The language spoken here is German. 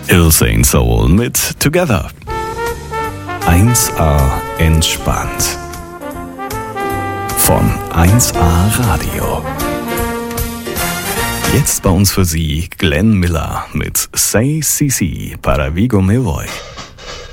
Ilse in Soul mit Together. 1A entspannt. Von 1A Radio. Jetzt bei uns für Sie Glenn Miller mit Say CC para Vigo Me Voy.